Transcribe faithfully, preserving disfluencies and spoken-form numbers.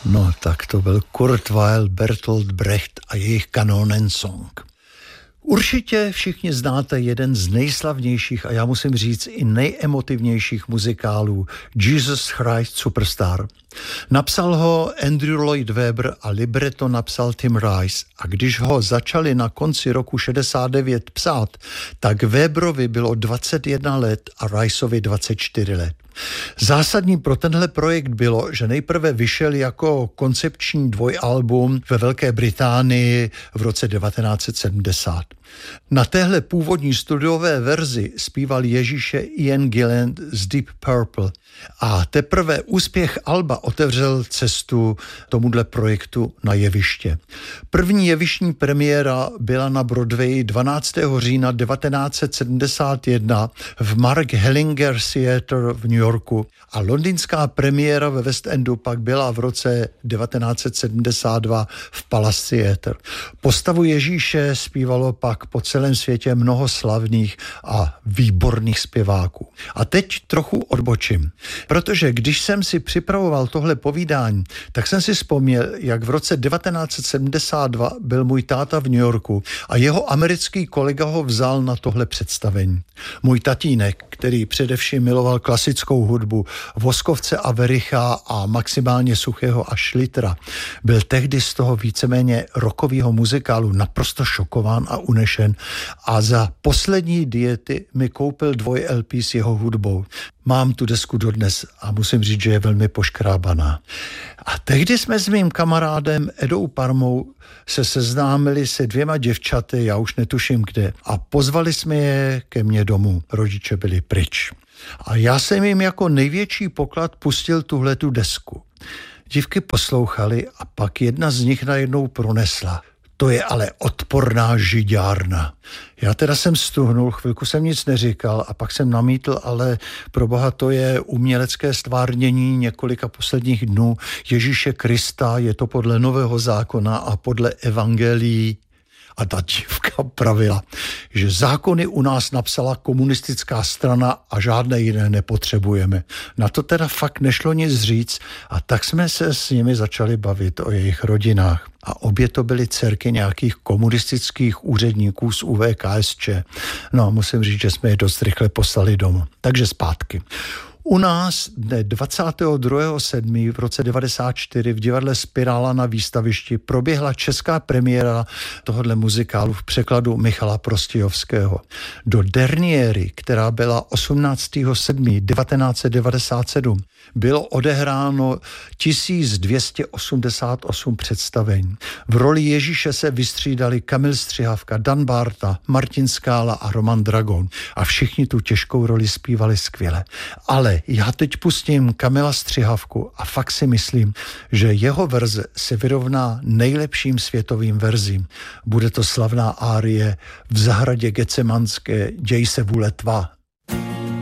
No, tak to byl Kurt Weill, Bertolt Brecht a jejich Kanonensong. Určitě všichni znáte jeden z nejslavnějších a já musím říct i nejemotivnějších muzikálů Jesus Christ Superstar. Napsal ho Andrew Lloyd Webber a libreto napsal Tim Rice. A když ho začali na konci roku šedesát devět psát, tak Webberovi bylo dvacet jedna let a Riceovi dvacet čtyři let. Zásadní pro tenhle projekt bylo, že nejprve vyšel jako koncepční dvojalbum ve Velké Británii v roce devatenáct set sedmdesát. Na téhle původní studiové verzi zpíval Ježíše Ian Gillan z Deep Purple a teprve úspěch alba otevřel cestu tomuhle projektu na jeviště. První jevištní premiéra byla na Broadwayi dvanáctého října devatenáct set sedmdesát jedna v Mark Hellinger Theatre v New Yorku a londýnská premiéra ve West Endu pak byla v roce devatenáct set sedmdesát dva v Palace Theatre. Postavu Ježíše zpívalo pak po celém světě mnoho slavných a výborných zpěváků. A teď trochu odbočím, protože když jsem si připravoval tohle povídání, tak jsem si vzpomněl, jak v roce devatenáct set sedmdesát dva byl můj táta v New Yorku a jeho americký kolega ho vzal na tohle představení. Můj tatínek, který především miloval klasickou hudbu, Voskovce a Vericha a maximálně Suchého a Šlitra, byl tehdy z toho víceméně rockového muzikálu naprosto šokován a unešen a za poslední diety mi koupil dvoj el pé s jeho hudbou. Mám tu desku dodnes a musím říct, že je velmi poškrábaná. A tehdy jsme s mým kamarádem Edou Parmou se seznámili se dvěma děvčaty, já už netuším kde, a pozvali jsme je ke mně domů. Rodiče byli pryč. A já jsem jim jako největší poklad pustil tuhletu desku. Dívky poslouchali a pak jedna z nich najednou pronesla: to je ale odporná žiďárna. Já teda jsem stuhnul, chvilku jsem nic neříkal a pak jsem namítl, ale proboha, to je umělecké stvárnění několika posledních dnů Ježíše Krista, je to podle Nového zákona a podle evangelií. A ta dívka pravila, že zákony u nás napsala komunistická strana a žádné jiné nepotřebujeme. Na to teda fakt nešlo nic říct a tak jsme se s nimi začali bavit o jejich rodinách. A obě to byly dcerky nějakých komunistických úředníků z U V K S Č. No a musím říct, že jsme je dost rychle poslali domů. Takže zpátky. U nás dne dvacátého druhého sedmého v roce devadesát čtyři v divadle Spirála na Výstavišti proběhla česká premiéra tohohle muzikálu v překladu Michala Prostějovského. Do derniéry, která byla osmnáctého sedmého devatenáct set devadesát sedm, bylo odehráno tisíc dvě stě osmdesát osm představení. V roli Ježíše se vystřídali Kamil Střihavka, Dan Bárta, Martin Skála a Roman Dragon a všichni tu těžkou roli zpívali skvěle. Ale já teď pustím Kamila Střihavku a fakt si myslím, že jeho verze se vyrovná nejlepším světovým verzím. Bude to slavná árie V zahradě Getsemanské, děj se vůle tvá.